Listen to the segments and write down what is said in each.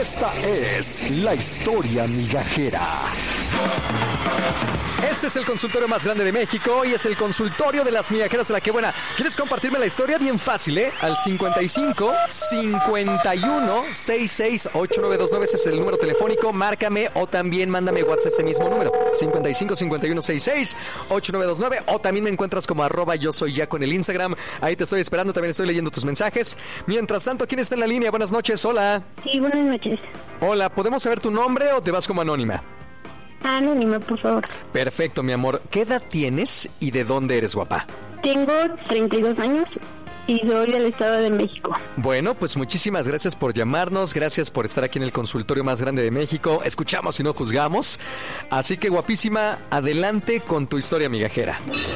Esta es la historia migajera. Este es el consultorio más grande de México y es el consultorio de las migajeras de la que buena. ¿Quieres compartirme la historia? Bien fácil, ¿eh? Al 55 51 66 8929, ese es el número telefónico. Márcame o también mándame WhatsApp ese mismo número. 55 51 66 8929, o también me encuentras como @yosoyyaco en el Instagram. Ahí te estoy esperando, también estoy leyendo tus mensajes. Mientras tanto, ¿quién está en la línea? Buenas noches, hola. Sí, buenas noches. Hola, ¿podemos saber tu nombre o te vas como anónima? Anónima, por favor. Perfecto, mi amor. ¿Qué edad tienes y de dónde eres, guapa? Tengo 32 años y soy del Estado de México. Bueno, pues muchísimas gracias por llamarnos, gracias por estar aquí en el consultorio más grande de México. Escuchamos y no juzgamos. Así que, guapísima, adelante con tu historia migajera.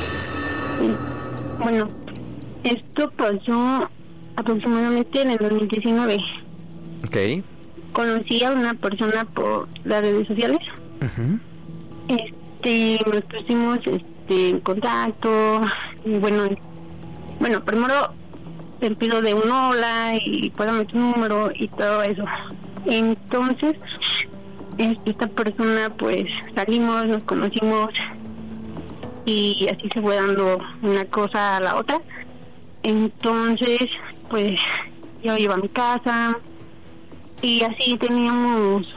Bueno, esto pasó aproximadamente en el 2019. Ok. Conocí a una persona por las redes sociales. Uh-huh. Nos pusimos en contacto. Y bueno, primero te pido de un hola y pásame tu número y todo eso. Entonces, esta persona, pues salimos, nos conocimos y así se fue dando una cosa a la otra. Entonces, pues yo iba a mi casa y así teníamos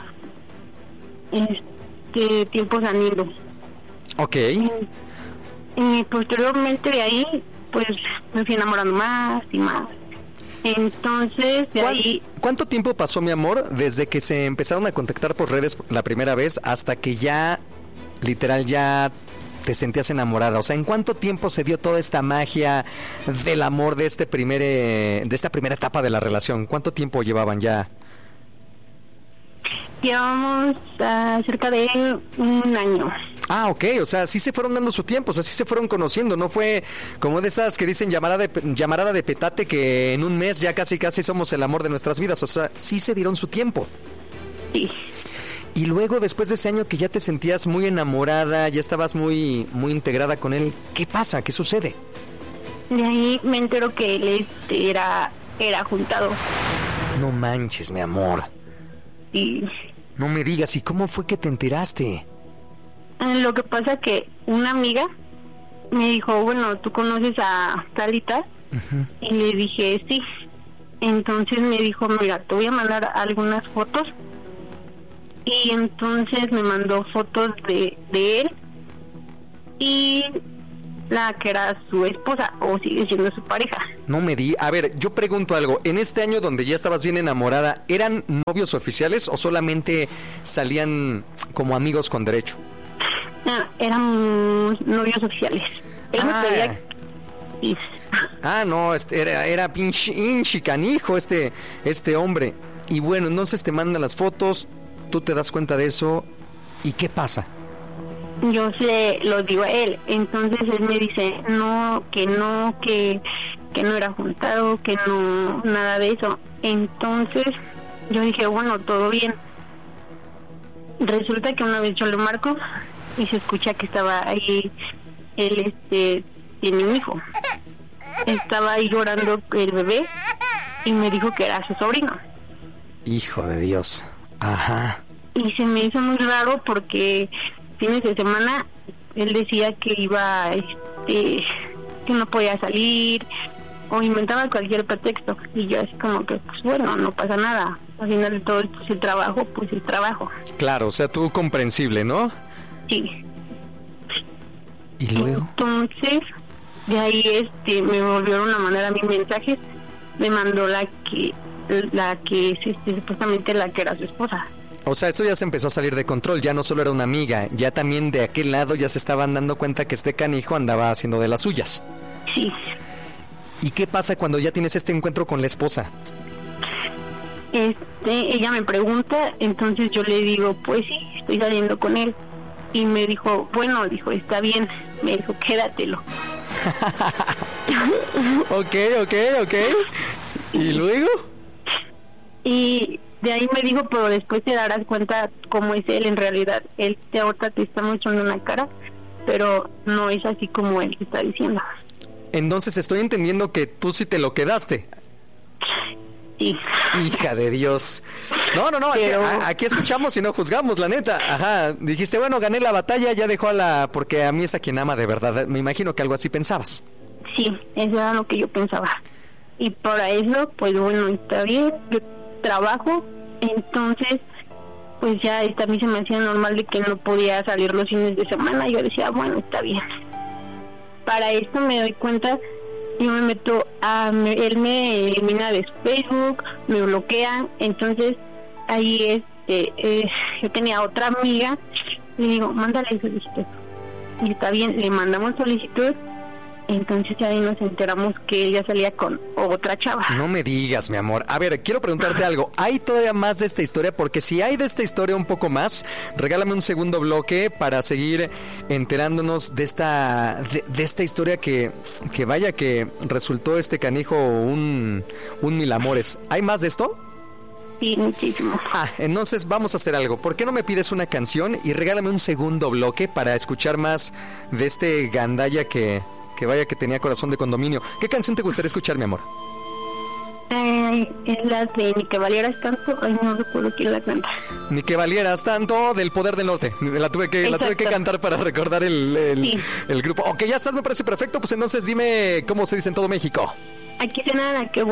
tiempo saliendo. Ok. Y posteriormente de ahí, pues me fui enamorando más y más. Entonces, de ahí... ¿Cuánto tiempo pasó, mi amor, desde que se empezaron a contactar por redes la primera vez hasta que ya, literal, ya te sentías enamorada? O sea, ¿en cuánto tiempo se dio toda esta magia del amor de esta primera etapa de la relación? ¿Cuánto tiempo llevaban ya? Llevamos cerca de un año. Ah, ok, o sea, sí se fueron dando su tiempo, o sea, sí se fueron conociendo, no fue como de esas que dicen llamarada de petate, que en un mes ya casi somos el amor de nuestras vidas, o sea, sí se dieron su tiempo. Sí. Y luego, después de ese año que ya te sentías muy enamorada, ya estabas muy integrada con él, ¿qué pasa? ¿Qué sucede? De ahí me entero que él era juntado. No manches, mi amor. Y... No me digas, ¿y cómo fue que te enteraste? Lo que pasa que una amiga me dijo, bueno, ¿tú conoces a tal y tal? Uh-huh. Y le dije, sí. Entonces me dijo, mira, te voy a mandar algunas fotos. Y entonces me mandó fotos de él y la que era su esposa, o sigue siendo su pareja. No me di... A ver, yo pregunto algo. En este año donde ya estabas bien enamorada, ¿eran novios oficiales o solamente salían como amigos con derecho? No, éramos novios oficiales. Él me pedía... Sí. Ah, no, era pinche canijo este hombre. Y bueno, entonces te mandan las fotos, tú te das cuenta de eso, ¿y qué pasa? Yo se lo digo a él, entonces él me dice, que no era juntado, que no, nada de eso. Entonces yo dije, bueno, todo bien. Resulta que una vez yo le marco y se escucha que estaba ahí, él tiene un hijo. Estaba ahí llorando el bebé y me dijo que era su sobrino. Hijo de Dios. Ajá. Y se me hizo muy raro porque fines de semana él decía que iba, que no podía salir o inventaba cualquier pretexto, y yo así como que, pues bueno, no pasa nada, al final de todo esto es el trabajo, pues el trabajo. Claro, o sea, tú comprensible, ¿no? Sí. ¿Y luego? Entonces, de ahí me volvieron a mandar a mí mensajes, me mandó la que es supuestamente la que era su esposa. O sea, esto ya se empezó a salir de control, ya no solo era una amiga, ya también de aquel lado ya se estaban dando cuenta que este canijo andaba haciendo de las suyas. Sí. ¿Y qué pasa cuando ya tienes este encuentro con la esposa? Ella me pregunta, entonces yo le digo, pues sí, estoy saliendo con él. Y me dijo, bueno, está bien. Me dijo, quédatelo. Ok. ¿Y luego? Y de ahí me dijo, pero después te darás cuenta cómo es él en realidad. Él ahorita te está mostrando una cara, pero no es así como él te está diciendo. Entonces estoy entendiendo que tú sí te lo quedaste. Sí. Hija de Dios. No, Pero... es que aquí escuchamos y no juzgamos, la neta. Ajá, dijiste, bueno, gané la batalla, ya dejó a la... Porque a mí es a quien ama de verdad. Me imagino que algo así pensabas. Sí, eso era lo que yo pensaba. Y para eso, pues bueno, está bien, yo trabajo, entonces, pues ya a mí se me hacía normal de que no podía salir los fines de semana. Yo decía, bueno, está bien. Para esto me doy cuenta, yo me meto él me elimina de Facebook, me bloquea, entonces ahí yo tenía otra amiga, le digo, mándale solicitud. Y está bien, le mandamos solicitud, entonces ahí nos enteramos que ella salía con otra chava. No me digas, mi amor. A ver, quiero preguntarte algo. ¿Hay todavía más de esta historia? Porque si hay de esta historia un poco más, regálame un segundo bloque para seguir enterándonos de esta historia que vaya que resultó este canijo un mil amores. ¿Hay más de esto? Sí, muchísimo. Entonces vamos a hacer algo. ¿Por qué no me pides una canción y regálame un segundo bloque para escuchar más de este gandalla que vaya que tenía corazón de condominio? ¿Qué canción te gustaría escuchar, mi amor? Es la de Ni que valieras tanto. Ay, no recuerdo quién la canta. Ni que valieras tanto, del Poder del Norte. La tuve que cantar para recordar el grupo. Ok, ya estás, me parece perfecto. Pues entonces dime cómo se dice en todo México. Aquí se nada, que